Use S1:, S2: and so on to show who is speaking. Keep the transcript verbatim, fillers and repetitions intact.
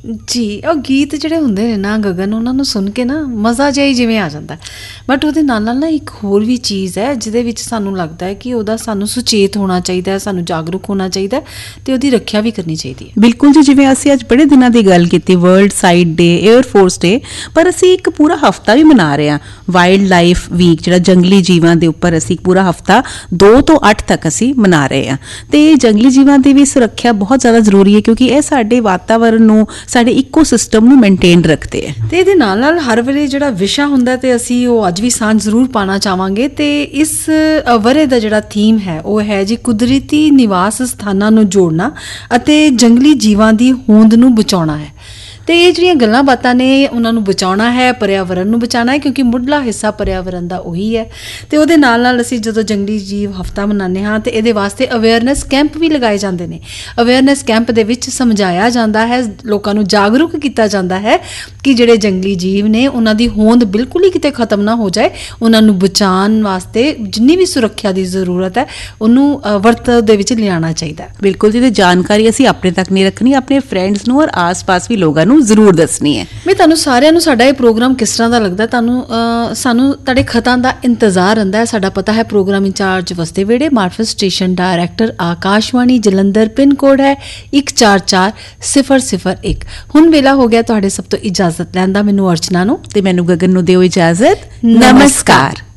S1: ਜੀ, ਉਹ ਗੀਤ ਜਿਹੜੇ ਹੁੰਦੇ ਨੇ ਨਾ ਗਗਨ, ਉਹਨਾਂ ਨੂੰ ਸੁਣ ਕੇ ਨਾ ਮਜ਼ਾ ਜਿਹਾ ਹੀ ਜਿਵੇਂ ਆ ਜਾਂਦਾ, ਬਟ ਉਹਦੇ ਨਾਲ ਨਾਲ ਨਾ ਇੱਕ ਹੋਰ ਵੀ ਚੀਜ਼ ਹੈ ਜਿਹਦੇ ਵਿੱਚ ਸਾਨੂੰ ਲੱਗਦਾ ਹੈ ਕਿ ਉਹਦਾ ਸਾਨੂੰ ਸੁਚੇਤ ਹੋਣਾ ਚਾਹੀਦਾ ਹੈ, ਸਾਨੂੰ ਜਾਗਰੂਕ ਹੋਣਾ ਚਾਹੀਦਾ ਅਤੇ ਉਹਦੀ ਰੱਖਿਆ ਵੀ ਕਰਨੀ ਚਾਹੀਦੀ ਹੈ।
S2: ਬਿਲਕੁਲ ਜੀ, ਜਿਵੇਂ ਅਸੀਂ ਅੱਜ ਬੜੇ ਦਿਨਾਂ ਦੀ ਗੱਲ ਕੀਤੀ ਵਰਲਡ ਸਾਈਡ ਡੇ, ਏਅਰ ਫੋਰਸ ਡੇ, ਪਰ ਅਸੀਂ ਇੱਕ ਪੂਰਾ ਹਫ਼ਤਾ ਵੀ ਮਨਾ ਰਹੇ ਹਾਂ ਵਾਈਲਡ ਲਾਈਫ ਵੀਕ, ਜਿਹੜਾ ਜੰਗਲੀ ਜੀਵਾਂ ਦੇ ਉੱਪਰ ਅਸੀਂ ਪੂਰਾ ਹਫ਼ਤਾ ਦੋ ਤੋਂ ਅੱਠ ਤੱਕ ਅਸੀਂ ਮਨਾ ਰਹੇ ਹਾਂ। ਅਤੇ ਜੰਗਲੀ ਜੀਵਾਂ ਦੀ ਵੀ ਸੁਰੱਖਿਆ ਬਹੁਤ ਜ਼ਿਆਦਾ ਜ਼ਰੂਰੀ ਹੈ ਕਿਉਂਕਿ ਇਹ ਸਾਡੇ ਵਾਤਾਵਰਨ ਨੂੰ, ਸਾਡੇ ਇਕੋ ਸਿਸਟਮ ਨੂੰ ਮੇਨਟੇਨ ਰੱਖਦੇ ਹੈ।
S1: ਅਤੇ ਇਹਦੇ ਨਾਲ ਨਾਲ ਹਰ ਵੇਲੇ ਜਿਹੜਾ ਵਿਸ਼ਾ ਹੁੰਦਾ ਅਤੇ ਅਸੀਂ ਉਹ ਅੱਜ ਵੀ ਸਾਂਝ ਜ਼ਰੂਰ ਪਾਉਣਾ ਚਾਹਵਾਂਗੇ। ਅਤੇ ਇਸ ਵਰ੍ਹੇ ਦਾ ਜਿਹੜਾ ਥੀਮ ਹੈ ਉਹ ਹੈ ਜੀ ਕੁਦਰਤੀ ਨਿਵਾਸ ਸਥਾਨਾਂ ਨੂੰ ਜੋੜਨਾ ਅਤੇ ਜੰਗਲੀ ਜੀਵਾਂ ਦੀ ਹੋਂਦ ਨੂੰ ਬਚਾਉਣਾ ਹੈ। ਅਤੇ ਇਹ ਜਿਹੜੀਆਂ ਗੱਲਾਂ ਬਾਤਾਂ ਨੇ ਉਹਨਾਂ ਨੂੰ ਬਚਾਉਣਾ ਹੈ, ਪਰਿਆਵਰਨ ਨੂੰ ਬਚਾਉਣਾ ਹੈ, ਕਿਉਂਕਿ ਮੁੱਢਲਾ ਹਿੱਸਾ ਪਰਿਆਵਰਨ ਦਾ ਉਹੀ ਹੈ। ਅਤੇ ਉਹਦੇ ਨਾਲ ਨਾਲ ਅਸੀਂ ਜਦੋਂ ਜੰਗਲੀ ਜੀਵ ਹਫ਼ਤਾ ਮਨਾਉਂਦੇ ਹਾਂ ਅਤੇ ਇਹਦੇ ਵਾਸਤੇ ਅਵੇਅਰਨੈਸ ਕੈਂਪ ਵੀ ਲਗਾਏ ਜਾਂਦੇ ਨੇ। ਅਵੇਅਰਨੈਸ ਕੈਂਪ ਦੇ ਵਿੱਚ ਸਮਝਾਇਆ ਜਾਂਦਾ ਹੈ, ਲੋਕਾਂ ਨੂੰ ਜਾਗਰੂਕ ਕੀਤਾ ਜਾਂਦਾ ਹੈ ਕਿ ਜਿਹੜੇ ਜੰਗਲੀ ਜੀਵ ਨੇ ਉਹਨਾਂ ਦੀ ਹੋਂਦ ਬਿਲਕੁਲ ਹੀ ਕਿਤੇ ਖਤਮ ਨਾ ਹੋ ਜਾਏ, ਉਹਨਾਂ ਨੂੰ ਬਚਾਉਣ ਵਾਸਤੇ ਜਿੰਨੀ ਵੀ ਸੁਰੱਖਿਆ ਦੀ ਜ਼ਰੂਰਤ ਹੈ ਉਹਨੂੰ ਵਰਤੋਂ ਦੇ ਵਿੱਚ ਲਿਆਉਣਾ ਚਾਹੀਦਾ।
S2: ਬਿਲਕੁਲ ਜੀ, ਅਤੇ ਜਾਣਕਾਰੀ ਅਸੀਂ ਆਪਣੇ ਤੱਕ ਨਹੀਂ ਰੱਖਣੀ, ਆਪਣੇ ਫਰੈਂਡਸ ਨੂੰ ਔਰ ਆਸ-ਪਾਸ ਵੀ ਲੋਕਾਂ ਨੂੰ ਜ਼ਰੂਰ ਦੱਸਣੀ ਹੈ।
S1: ਮੈਂ ਤੁਹਾਨੂੰ ਸਾਰਿਆਂ ਨੂੰ ਸਾਡਾ ਇਹ ਪ੍ਰੋਗਰਾਮ ਕਿਸ ਤਰ੍ਹਾਂ ਦਾ ਲੱਗਦਾ, ਤੁਹਾਨੂੰ ਸਾਨੂੰ ਤੁਹਾਡੇ ਖਤਾਂ ਦਾ ਇੰਤਜ਼ਾਰ ਰਹਿੰਦਾ ਹੈ। ਸਾਡਾ ਪਤਾ ਹੈ ਪ੍ਰੋਗਰਾਮ ਇੰਚਾਰਜ ਵਸਦੇ ਵੇੜੇ, ਮਾਰਫਤ station director, Akashvani Jalandhar, pin code ਹੈ ਇੱਕ ਚਾਰ ਚਾਰ ਸਿਫਰ ਸਿਫਰ ਇੱਕ। ਹੁਣ ਵੇਲਾ ਹੋ ਗਿਆ ਤੁਹਾਡੇ ਸਭ ਤੋਂ ਇਜਾਜ਼ਤ ਲੈਣ ਦਾ। ਮੈਨੂੰ ਅਰਚਨਾ ਨੂੰ
S2: ਤੇ ਮੈਨੂੰ ਗਗਨ ਨੂੰ ਦਿਓ ਇਜਾਜ਼ਤ। ਨਮਸਕਾਰ।